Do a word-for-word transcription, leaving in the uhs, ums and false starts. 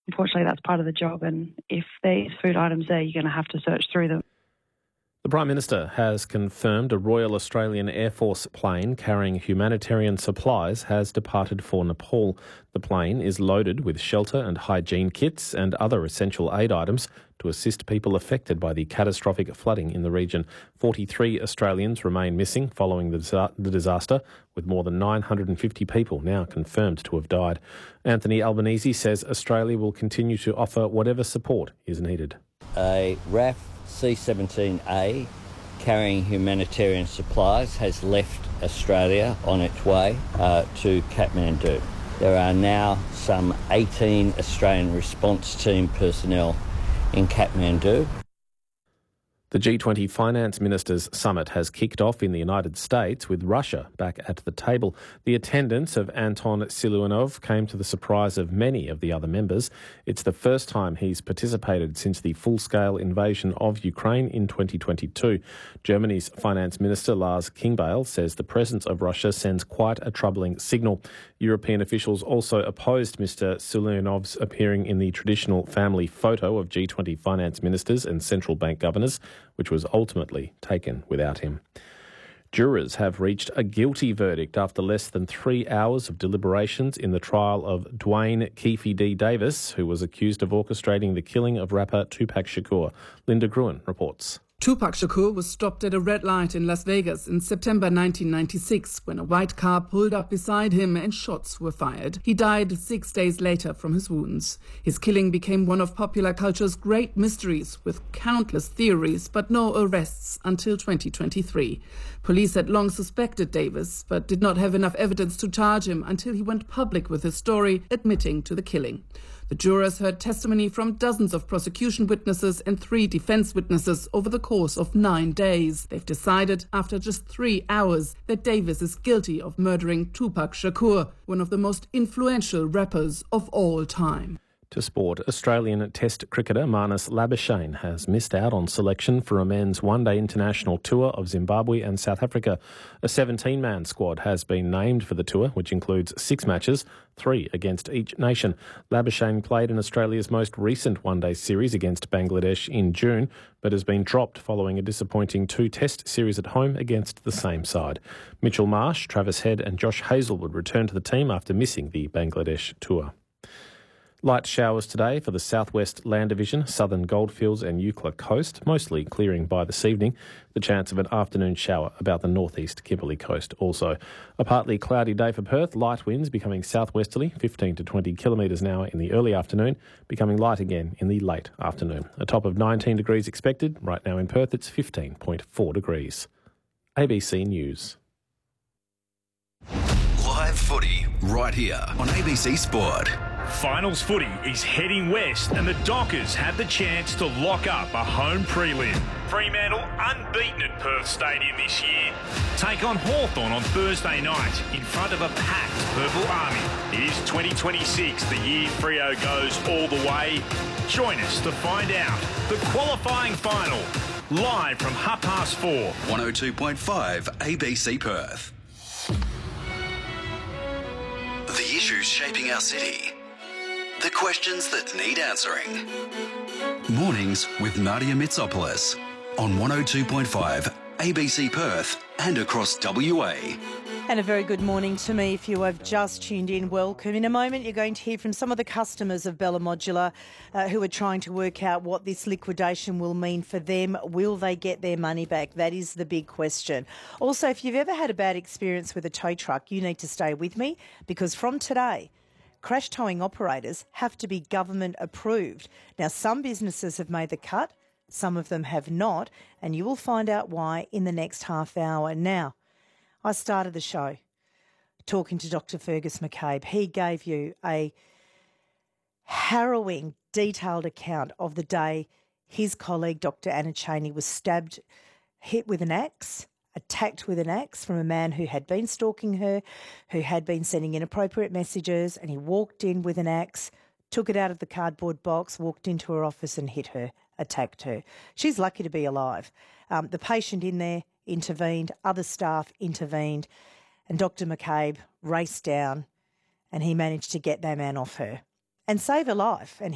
unfortunately, that's part of the job. And if there's food items there, you're going to have to search through them. The Prime Minister has confirmed a Royal Australian Air Force plane carrying humanitarian supplies has departed for Nepal. The plane is loaded with shelter and hygiene kits and other essential aid items to assist people affected by the catastrophic flooding in the region. forty-three Australians remain missing following the disaster, with more than nine hundred fifty people now confirmed to have died. Anthony Albanese says Australia will continue to offer whatever support is needed. A R A F C seventeen A carrying humanitarian supplies has left Australia on its way uh, to Kathmandu. There are now some eighteen Australian response team personnel in Kathmandu. The G twenty Finance Ministers Summit has kicked off in the United States with Russia back at the table. The attendance of Anton Siluanov came to the surprise of many of the other members. It's the first time he's participated since the full-scale invasion of Ukraine in twenty twenty-two. Germany's Finance Minister Lars Klingbeil says the presence of Russia sends quite a troubling signal. European officials also opposed Mister Siluanov's appearing in the traditional family photo of G twenty finance ministers and central bank governors, which was ultimately taken without him. Jurors have reached a guilty verdict after less than three hours of deliberations in the trial of Dwayne Keefe D. Davis, who was accused of orchestrating the killing of rapper Tupac Shakur. Linda Gruen reports. Tupac Shakur was stopped at a red light in Las Vegas in September nineteen ninety-six when a white car pulled up beside him and shots were fired. He died six days later from his wounds. His killing became one of popular culture's great mysteries, with countless theories but no arrests until twenty twenty-three. Police had long suspected Davis but did not have enough evidence to charge him until he went public with his story, admitting to the killing. The jurors heard testimony from dozens of prosecution witnesses and three defense witnesses over the course of nine days. They've decided, after just three hours, that Davis is guilty of murdering Tupac Shakur, one of the most influential rappers of all time. To sport, Australian Test cricketer Marnus Labuschagne has missed out on selection for a men's one-day international tour of Zimbabwe and South Africa. A seventeen-man squad has been named for the tour, which includes six matches, three against each nation. Labuschagne played in Australia's most recent one-day series against Bangladesh in June, but has been dropped following a disappointing two-test series at home against the same side. Mitchell Marsh, Travis Head and Josh Hazlewood return to the team after missing the Bangladesh tour. Light showers today for the Southwest Land Division, Southern Goldfields and Eucla Coast, mostly clearing by this evening. The chance of an afternoon shower about the northeast Kimberley coast also. A partly cloudy day for Perth, light winds becoming southwesterly, fifteen to twenty kilometres an hour in the early afternoon, becoming light again in the late afternoon. A top of nineteen degrees expected. Right now in Perth it's fifteen point four degrees. A B C News. Live footy right here on A B C Sport. Finals footy is heading west and the Dockers have the chance to lock up a home prelim. Fremantle unbeaten at Perth Stadium this year. Take on Hawthorn on Thursday night in front of a packed Purple Army. It is twenty twenty-six, the year Freo goes all the way. Join us to find out the qualifying final, live from half past four. one oh two point five A B C Perth. The issues shaping our city. The questions that need answering. Mornings with Nadia Mitsopoulos on one oh two point five A B C Perth and across W A. And a very good morning to me if you have just tuned in. Welcome. In a moment, you're going to hear from some of the customers of Bella Modular uh, who are trying to work out what this liquidation will mean for them. Will they get their money back? That is the big question. Also, if you've ever had a bad experience with a tow truck, you need to stay with me because from today, crash towing operators have to be government approved. Now, some businesses have made the cut, some of them have not, and you will find out why in the next half hour. Now, I started the show talking to Doctor Fergus McCabe. He gave you a harrowing, detailed account of the day his colleague, Doctor Anna Chaney, was stabbed, hit with an axe, attacked with an axe from a man who had been stalking her, who had been sending inappropriate messages, and he walked in with an axe, took it out of the cardboard box, walked into her office and hit her, attacked her. She's lucky to be alive. Um, the patient in there intervened, other staff intervened, and Doctor McCabe raced down and he managed to get that man off her and save her life. And